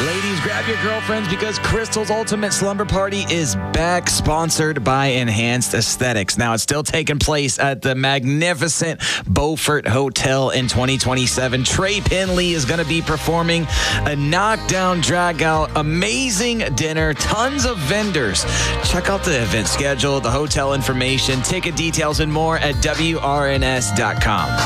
Ladies, grab your girlfriends because Crystal's Ultimate Slumber Party is back, sponsored by Enhanced Aesthetics. Now, it's still taking place at the magnificent Beaufort Hotel in 2027. Trey Pinley is going to be performing a knockdown, drag-out, amazing dinner, tons of vendors. Check out the event schedule, the hotel information, ticket details, and more at WRNS.com.